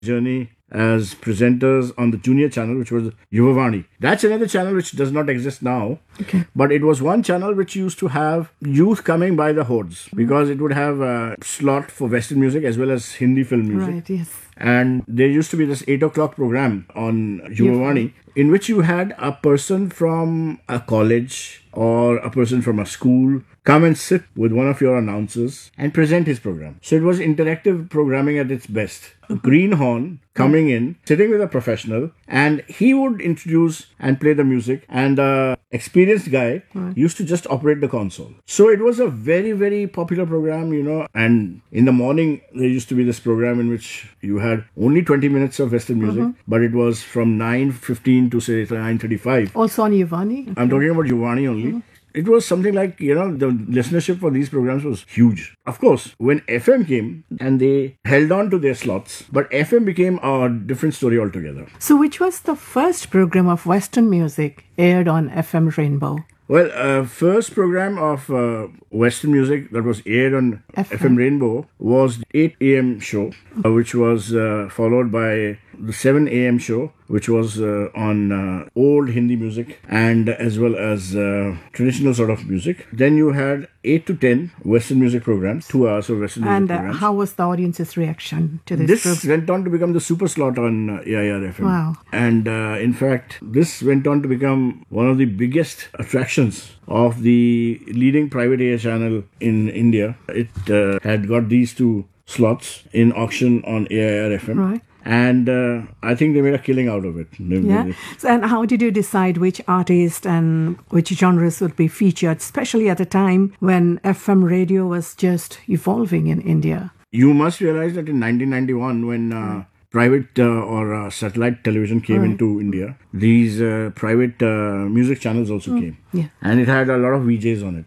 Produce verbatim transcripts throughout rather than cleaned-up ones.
journey as presenters on the junior channel, which was Yuvavani. That's another channel which does not exist now. Okay. But it was one channel which used to have youth coming by the hordes because it would have a slot for Western music as well as Hindi film music. Right, yes. And there used to be this eight o'clock program on Yuvavani in which you had a person from a college or a person from a school come and sit with one of your announcers and present his program. So it was interactive programming at its best. A greenhorn coming in, sitting with a professional, and he would introduce and play the music, and the experienced guy right. used to just operate the console. So it was a very, very popular program, you know, and in the morning there used to be this program in which you had only twenty minutes of Western music, mm-hmm. but it was from nine fifteen to say nine thirty-five. Also on Yuvavani? Okay. I'm talking about Yuvavani only. Mm-hmm. It was something like, you know, the listenership for these programs was huge. Of course, when F M came and they held on to their slots, but F M became a different story altogether. So which was the first program of Western music aired on F M Rainbow? Well, uh, first program of uh, Western music that was aired on F M, F M Rainbow was the eight a.m. show, uh, which was uh, followed by the seven a.m. show, which was uh, on uh, old Hindi music and as well as uh, traditional sort of music. Then you had eight to ten Western music programs, two hours of Western music and, uh, programs. And how was the audience's reaction to this? This program? went on to become the super slot on uh, A I R F M. Wow. And uh, in fact, this went on to become one of the biggest attractions of the leading private A I channel in India. It uh, had got these two slots in auction on A I R F M. Right. And uh, I think they made a killing out of it. Yeah. So, and how did you decide which artists and which genres would be featured, especially at a time when F M radio was just evolving in India? You must realize that in nineteen ninety-one, when uh, private uh, or uh, satellite television came right. into India, these uh, private uh, music channels also mm. came. Yeah. And it had a lot of V Js on it.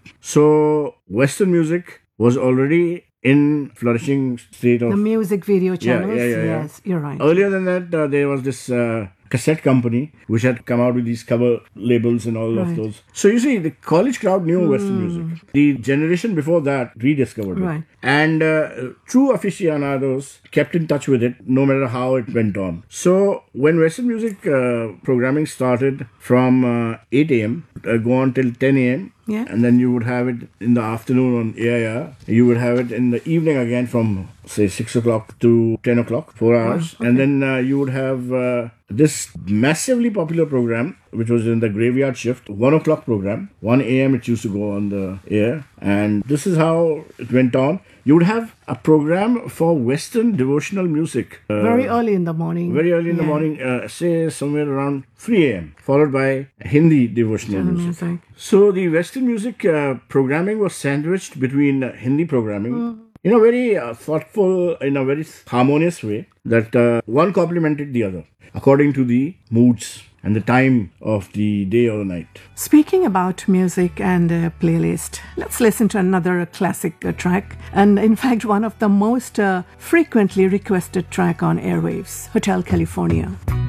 So Western music was already in flourishing state of... The music video channels? Yeah, yeah, yeah, yes, yeah. You're right. Earlier than that, uh, there was this uh, cassette company which had come out with these cover labels and all right. of those. So you see, the college crowd knew mm. Western music. The generation before that rediscovered right. it. And uh, true aficionados kept in touch with it no matter how it went on. So when Western music uh, programming started from uh, eight a.m., uh, go on till ten a.m., yeah. and then you would have it in the afternoon on A I R. You would have it in the evening again from, say, six o'clock to ten o'clock, four hours. Wow. Okay. And then uh, you would have uh, this massively popular program, which was in the graveyard shift, one o'clock program. one a.m. it used to go on the air. And this is how it went on. You would have a program for Western devotional music. Uh, very early in the morning. Very early in yeah. the morning, uh, say somewhere around three a.m., followed by Hindi devotional music. music. So the Western music uh, programming was sandwiched between uh, Hindi programming mm. in a very uh, thoughtful, in a very harmonious way that uh, one complemented the other according to the moods and the time of the day or the night. Speaking about music and uh, playlist, let's listen to another classic uh, track, and in fact one of the most uh, frequently requested track on airwaves, Hotel California.